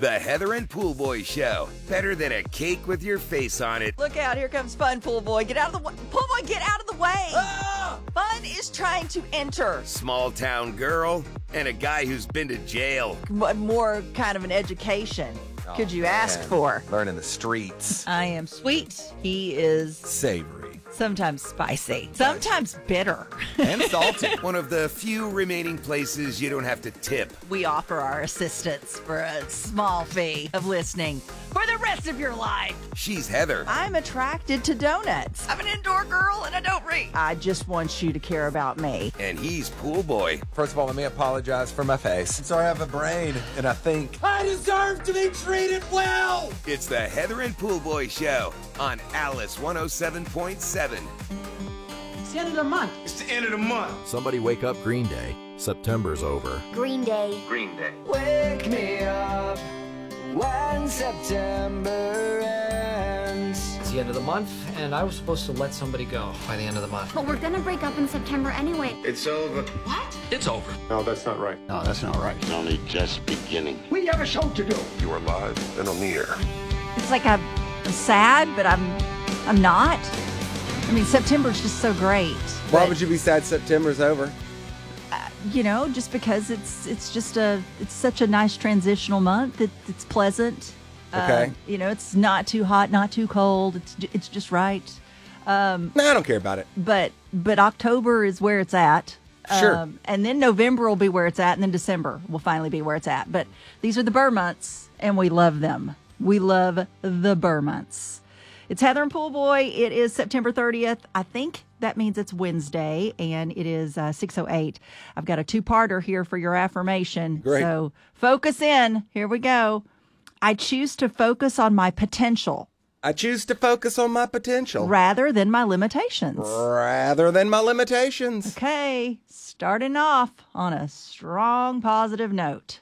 The Heather and Pool Boy Show. Better than a cake with your face on it. Look out, here comes Fun, Pool Boy. Get out of the way. Pool Boy, get out of the way. Ah! Fun is trying to enter. Small town girl and a guy who's been to jail. More kind of an education could you ask for? Learning the streets. I am sweet. He is Savory. sometimes spicy, sometimes bitter. And salty. One of the few remaining places you don't have to tip. We offer our assistance for a small fee of listening for the rest of your life. She's Heather. I'm attracted to donuts. I'm an indoor girl and I don't read. I just want you to care about me. And he's Pool Boy. First of all, let me apologize for my face. So I have a brain, and I think I deserve to be treated well. It's the Heather and Pool Boy Show on Alice 107.7. It's the end of the month. It's the end of the month. Somebody wake up Green Day. September's over. Green Day. Green Day. Wake me up when September ends. It's the end of the month, and I was supposed to let somebody go by the end of the month. But we're gonna break up in September anyway. It's over. What? It's over. No, that's not right. No, that's not right. It's only just beginning. We have a show to do. You are live and on the air. It's like I'm sad, but I'm not. I mean, September's just so great. Why would you be sad September's over? You know, just because it's such a nice transitional month. It's pleasant. Okay. You know, it's not too hot, not too cold. It's just right. No, I don't care about it. But October is where it's at. Sure. And then November will be where it's at, and then December will finally be where it's at. But these are the Burr months, and we love them. We love the Burr months. It's Heather and Pool Boy. It is September 30th. I think that means it's Wednesday, and it is 6:08. I've got a two-parter here for your affirmation. Great. So focus in. Here we go. I choose to focus on my potential I choose to focus on my potential rather than my limitations. rather than my limitations. Okay, starting off on a strong positive note.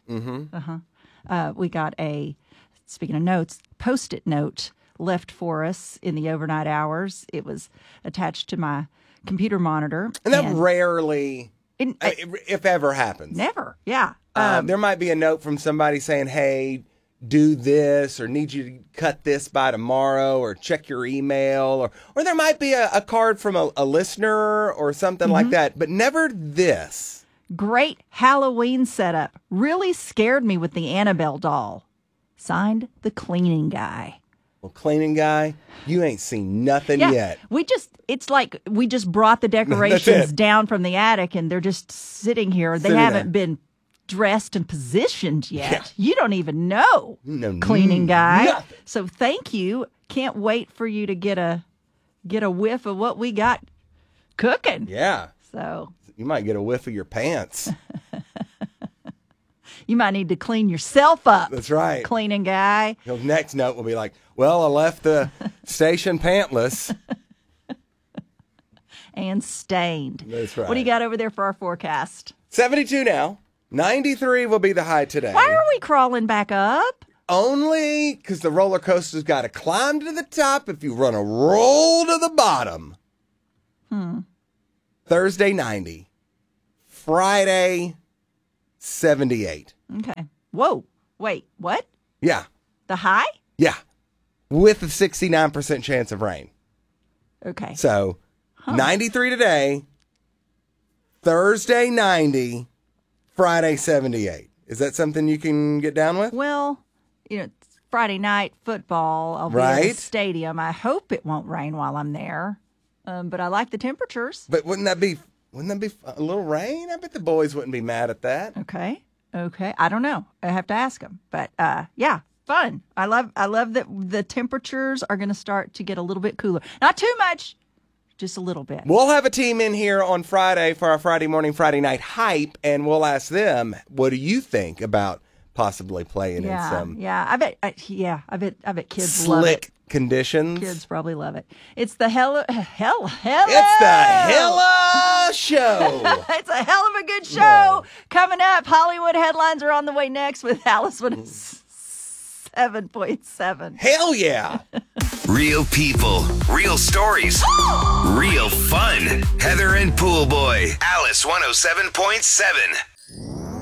We got speaking of notes, Post-it note left for us in the overnight hours. It was attached to my computer monitor. And that rarely, if ever, happens. Never, yeah. There might be a note from somebody saying, hey, do this, or need you to cut this by tomorrow, or check your email, or there might be a card from a listener or something like that, but never this. Great Halloween setup. Really scared me with the Annabelle doll. Signed, the cleaning guy. Well, cleaning guy, you ain't seen nothing yet. It's like we just brought the decorations down from the attic and they're just sitting here. They haven't been dressed and positioned yet. Yeah. You don't even know, cleaning guy. Nothing. So thank you. Can't wait for you to get a whiff of what we got cooking. Yeah. So You might get a whiff of your pants. you might need to clean yourself up. That's right. Cleaning guy. The next note will be like, well, I left the station pantless. And stained. That's right. What do you got over there for our forecast? 72 now. 93 will be the high today. Why are we crawling back up? Only because the roller coaster's got to climb to the top if you run a roll to the bottom. Thursday, 90. Friday, 78. Okay. Whoa. Wait, what? Yeah. The high? Yeah. With a 69% chance of rain. Okay. So, 93 today, Thursday, 90, Friday, 78. Is that something you can get down with? Well, it's Friday night football. I'll be at the stadium. I hope it won't rain while I'm there. But I like the temperatures. But wouldn't that be a little rain? I bet the boys wouldn't be mad at that. Okay. I don't know. I have to ask them. But yeah, fun. I love that the temperatures are going to start to get a little bit cooler. Not too much, just a little bit. We'll have a team in here on Friday for our Friday morning, Friday night hype, and we'll ask them, what do you think about possibly playing in some I bet kids love it. slick conditions? Kids probably love it. It's the Hella. It's the Hella Show. It's a hell of a good show coming up. Hollywood headlines are on the way next with Alice with 7.7. Hell yeah. Real people, real stories, real fun. Heather and Pool Boy, Alice 107.7.